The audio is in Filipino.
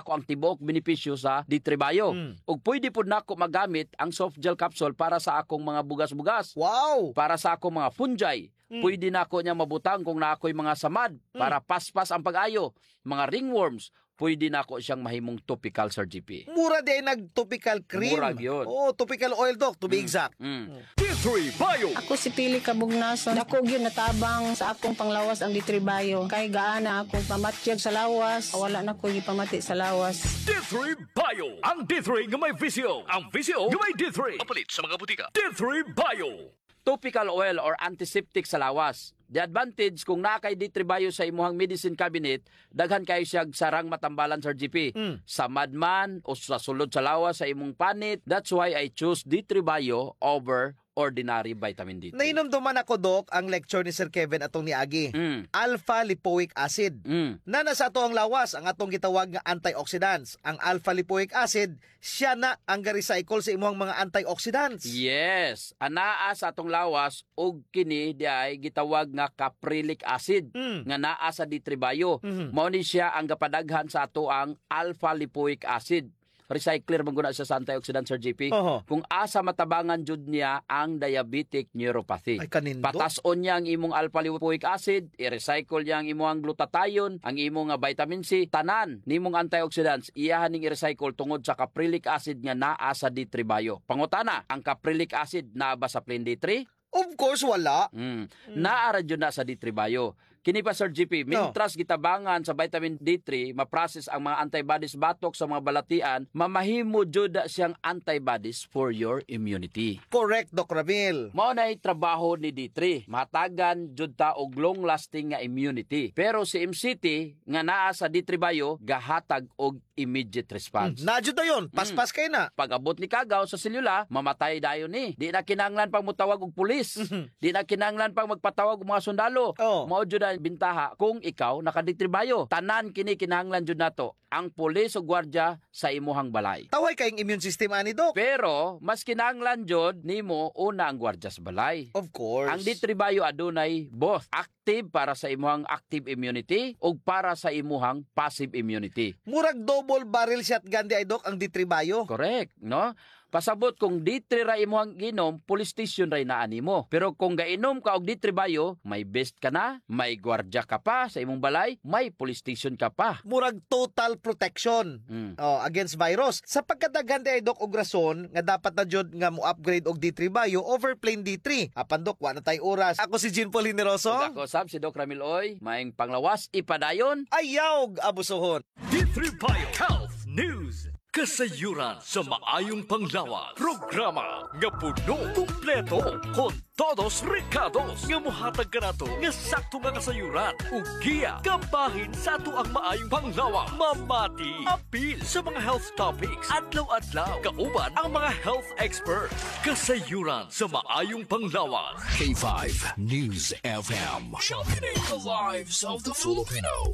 nako ang tibuok benepisyo sa D3 Bio. Ug pwede pud nako magamit ang soft gel capsule para sa akong mga bugas-bugas. Wow! Para sa akong mga fungi. Pwede nako niya mabutang kung naako'y mga samad para paspas ang pag-ayo. Mga ringworms, pwede nako siyang mahimong topical, Sir GP. Mura din nag-topical cream. Mura yun. Oh, topical oil, Doc, to be exact. D3 Bio. Ako si Pili Kabugnason. Dako gyud natabang sa akong panglawas ang D3 Bio. Kay gaana akong pamatyag sa lawas. Wala na ko gipamati sa lawas. D3 Bio. Ang D3 nga may visyo. Ang visyo nga may D3. Mapalit sa mga butika. D3 Bio. Topical oil or antiseptic sa lawas. The advantage kung nakay D3 Bio sa imuhang medicine cabinet, daghan kayo siyag sarang matambalan, Sir GP. Sa madman o sa sulod sa lawas sa imong panit. That's why I choose D3 Bio over ordinary vitamin D3. Nainom duman ako, Doc, ang lecture ni Sir Kevin atong niagi. Alpha-lipoic acid. Na nasa ato ang lawas, ang atong gitawag nga antioxidants. Ang alpha-lipoic acid, siya na ang ga-recycle sa imuhang mga antioxidants. Yes, anaa sa atong lawas ug kini di ay gitawag nga caprylic acid nga naa sa D3 Bio. Mao ni siya ang gapadaghan sa ato ang alpha-lipoic acid. Recycler maguna siya sa antioxidant, Sir JP. Kung asa matabangan jud niya ang diabetic neuropathy. Ay, kanindo. Patason niya ang imong alpha-lipoic acid, i-recycle niya ang imong glutathione, ang imong vitamin C, tanan nimong antioxidants, iyahan ning i-recycle tungod sa caprylic acid nga naa sa D3 Bio. Pangutana, ang caprylic acid naa ba sa plain D3? Of course, wala. Naara jud na sa D3 Bio. Kini pa, Sir GP, mintras gitabangan sa vitamin D3, ma-process ang mga antibodies batok sa mga balatian, mamahimo jud siyang antibodies for your immunity. Correct, Doc Ramil. Mao nay trabaho ni D3. Matagan jud ta og long-lasting nga immunity. Pero si MCT nga naa sa D3 Bio gahatag og immediate response. Nadyo na yun. Paspas kayo na. Pag abot ni kagaw sa selula, mamatay dayon ni. Di na kinahanglan pang mutawag og pulis. Di na kinahanglan pang magpatawag og mga sundalo. Mao jud ang bintaha kung ikaw naka-D3 Bio. Tanan kini kinahanglan jud nato ang pulis o gwardiya sa imuhang balay. Taway kayong immune system ani, Doc. Pero mas kinahanglan jud nimo una ang gwardiya sa balay. Of course. Ang D3 Bio adunay both active para sa imuhang active immunity ug para sa imuhang passive immunity. Murag double barrel shotgun di ay, Doc, ang D3 Bio. Correct, no? Pasabot kung D3 ra imuhang ginom, police station ra inaani mo. Pero kung gainom ka og D3 Bio, may vest ka na, may gwardiya ka pa sa imong balay, may police station ka pa. Murag total protection against virus. Sa pagkadaghan di ay, Doc, og rason nga dapat na jud nga mo upgrade og D3 Bio over plain D3. Apan, Doc, wa na tay oras. Ako si Jean Paul Generoso. Ug ako sab si Doc Ramil Oy, maing panglawas ipadayon. Ayaw abusohon. D3 Bio Health News. Kasayuran sa maayong panglawas. Programa nga puno, kumpleto, kon todos recados nga muhatag kanato nga sakto nga kasayuran ug giya kabahin sa ato ang maayong panglawas. Mamati apil sa mga health topics adlaw-adlaw kauban ang mga health expert. Kasayuran sa maayong panglawas. K5 News FM. Championing the lives of the Filipino.